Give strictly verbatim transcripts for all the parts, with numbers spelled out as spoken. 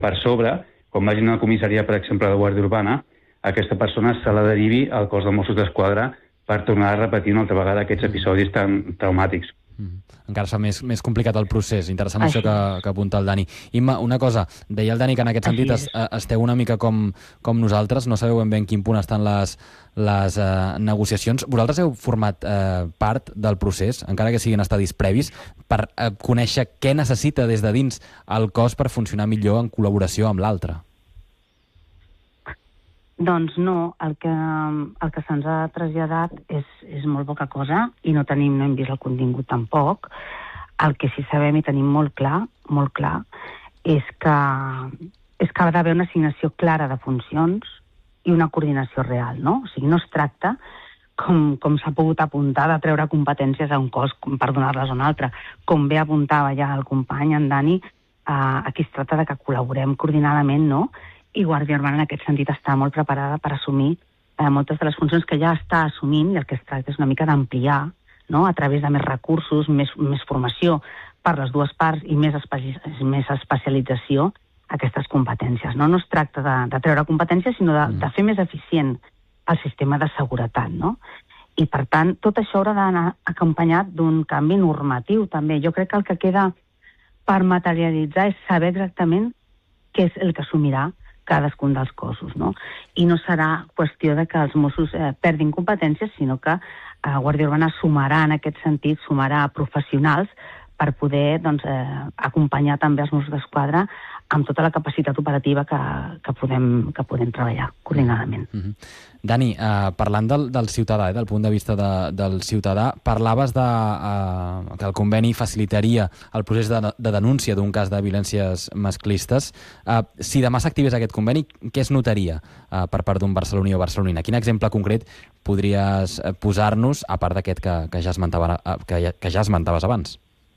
per sobre, quan vagin a la comissaria, per exemple, de Guàrdia Urbana, aquesta persona se la derivi al cos de Mossos d'Esquadra per tornar a repetir una altra vegada aquests episodis tan traumàtics. Mm. Encara es fa més, més complicat el procés. Interessant Així això que, que apunta el Dani. Imma, una cosa, deia el Dani que en aquest sentit es, esteu una mica com, com nosaltres, no sabeu ben bé en quin punt estan les, les eh, negociacions. Vosaltres heu format eh, part del procés, encara que siguin estadis previs, per eh, conèixer què necessita des de dins el cos per funcionar millor en col·laboració amb l'altre. Doncs no, el que, el que se'ns ha traslladat és, és molt poca cosa i no tenim, no hem vist el contingut tampoc. El que sí sabem i tenim molt clar, molt clar, és que, és que ha d'haver una assignació clara de funcions i una coordinació real, no? O sigui, no es tracta, com, com s'ha pogut apuntar, de treure competències a un cos per donar-les a un altre. Com bé apuntava ja el company, en Dani, eh, aquí es tracta de que col·laborem coordinadament, no?, i Guàrdia Urbana en aquest sentit està molt preparada per assumir eh, moltes de les funcions que ja està assumint, i el que es tracta és una mica d'ampliar, no?, a través de més recursos, més, més formació per les dues parts i més, especi més especialització aquestes competències. No, no es tracta de, de treure competències, sinó de, de fer més eficient el sistema de seguretat, no? I per tant, tot això haurà d'anar acompanyat d'un canvi normatiu també. Jo crec que el que queda per materialitzar és saber exactament què és el que assumirà cadascun dels cossos, no? I no serà qüestió de que els Mossos eh, perdin competències, sinó que eh, Guàrdia Urbana sumarà en aquest sentit, sumarà professionals per poder doncs, eh, acompanyar també els Mossos d'Esquadra amb tota la capacitat operativa que, que, podem, que podem treballar coordinadament. Mm-hmm. Dani, eh, parlant del, del ciutadà, eh, del punt de vista de, del ciutadà, parlaves de, eh, que el conveni facilitaria el procés de, de denúncia d'un cas de violències masclistes. Eh, si demà s'activés aquest conveni, què es notaria eh, per part d'un barceloní o barcelonina? Quin exemple concret podries posar-nos, a part d'aquest que, que, ja esmentava, que, ja, que ja esmentaves abans?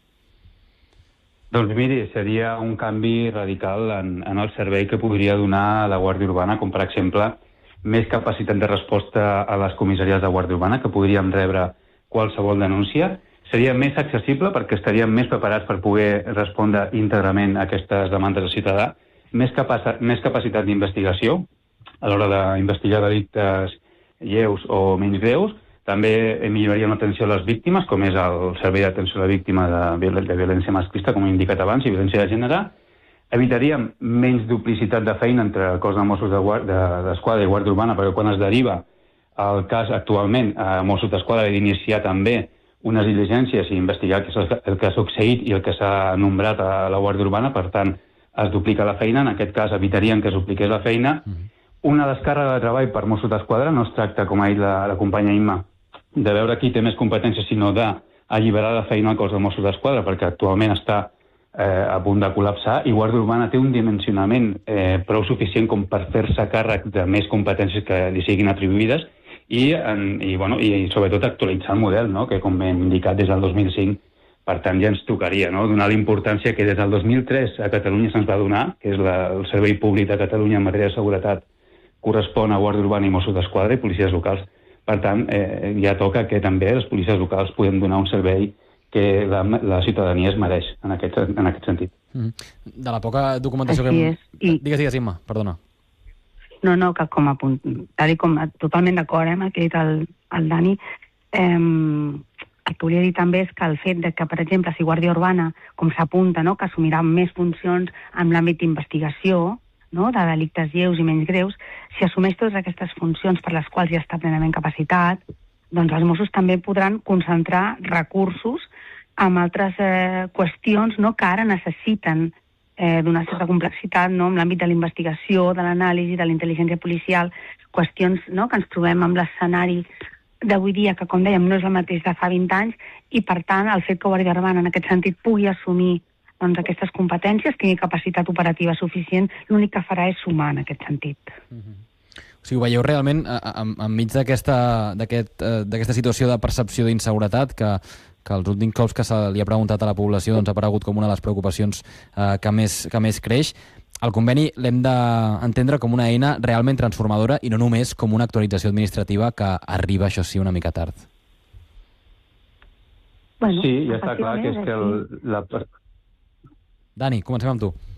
Doncs miri, seria un canvi radical en, en el servei que podria donar la Guàrdia Urbana, com per exemple més capacitat de resposta a les comissaries de Guàrdia Urbana, que podríem rebre qualsevol denúncia. Seria més accessible perquè estaríem més preparats per poder respondre íntegrament a aquestes demandes del ciutadà, més, capac més capacitat d'investigació a l'hora d'investigar delictes lleus o menys greus. També milloraria l'atenció a les víctimes, com és el servei d'atenció a la víctima de, viol de violència masclista, com he indicat abans, i violència de gènere. Evitaríem menys duplicitat de feina entre el cos de Mossos d'Esquadra i Guàrdia Urbana, perquè quan es deriva el cas actualment a Mossos d'Esquadra he d'iniciar també unes diligències i investigar el que ha succeït i el que s'ha nombrat a la Guàrdia Urbana, per tant, es duplica la feina. En aquest cas evitaríem que es dupliqués la feina. Una descàrrega de treball per Mossos d'Esquadra no es tracta, com ha dit la, la companya Imma, de veure qui té més competències, sinó d'alliberar la feina al cos de Mossos d'Esquadra, perquè actualment està eh, a punt de col·lapsar, i Guàrdia Urbana té un dimensionament eh, prou suficient com per fer-se càrrec de més competències que li siguin atribuïdes, i, en, i, bueno, i sobretot actualitzar el model, no?, que com hem indicat des del dos mil cinc, per tant ja ens tocaria, no?, donar la importància que des del dos mil tres a Catalunya se'ns va donar, que és la, el servei públic de Catalunya en matèria de seguretat correspon a Guàrdia Urbana i Mossos d'Esquadra i policies locals. Per tant, eh, ja toca que també les policies locals podem donar un servei que la, la ciutadania es mereix en aquest, en aquest sentit. Mm. De la poca documentació Així que hem... és. I... Digues, digues, Imma, perdona. No, no, que com a punt, tal i com, totalment d'acord, eh, amb el que ha dit el, el Dani. Eh, el que volia dir també és que el fet de que, per exemple, si Guàrdia Urbana, com s'apunta, no?, que assumirà més funcions en l'àmbit d'investigació, no?, de delictes lleus i menys greus, si assumeix totes aquestes funcions per les quals ja està plenament capacitat, doncs els Mossos també podran concentrar recursos en altres eh, qüestions, no?, que ara necessiten eh, d'una certa complexitat, no?, en l'àmbit de la investigació, de l'anàlisi, de la intel·ligència policial, qüestions, no?, que ens trobem amb l'escenari d'avui dia, que com dèiem no és el mateix de fa vint anys, i per tant el fet que Guàrdia Urbana en aquest sentit pugui assumir doncs, aquestes competències, tingui capacitat operativa suficient, l'únic que farà és sumar en aquest sentit. Mm-hmm. O sigui, ho veieu realment enmig d'aquesta aquest, situació de percepció d'inseguretat que, que els últims cops que se li ha preguntat a la població doncs, ha aparegut com una de les preocupacions eh, que, més, que més creix. El conveni l'hem d'entendre com una eina realment transformadora i no només com una actualització administrativa que arriba, això sí, una mica tard. Bueno, sí, ja està clar que és que el, la... Dani, comencem amb tu.